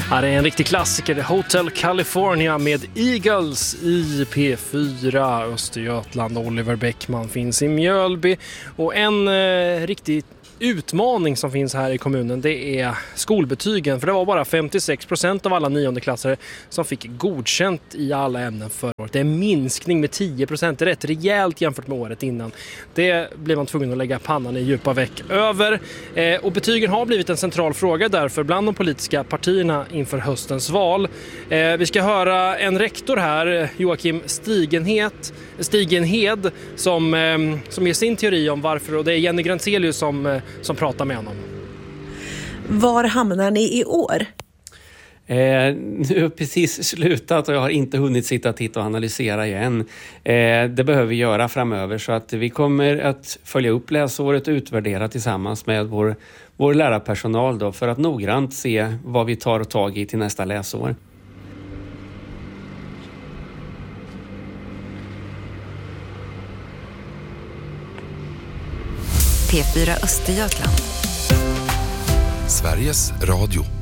Ja, det är en riktig klassiker, Hotel California med Eagles i P4 Östergötland. Oliver Bäckman finns i Mjölby och en riktig utmaning som finns här i kommunen, det är skolbetygen. För det var bara 56% av alla niondeklassare som fick godkänt i alla ämnen förra året. Det är en minskning med 10%, det är rätt rejält jämfört med året innan. Det blir man tvungen att lägga pannan i djupa veck över. Och betygen har blivit en central fråga därför bland de politiska partierna inför höstens val. Vi ska höra en rektor här, Joakim Stigenhed, som ger sin teori om varför, och det är Jenny Grantzelius som pratar med honom. Var hamnar ni i år? Nu har precis slutat och jag har inte hunnit sitta, titta och analysera igen. Det behöver vi göra framöver, så att vi kommer att följa upp läsåret och utvärdera tillsammans med vår lärarpersonal då, för att noggrant se vad vi tar tag i till nästa läsår. P4 Östergötland. Sveriges Radio.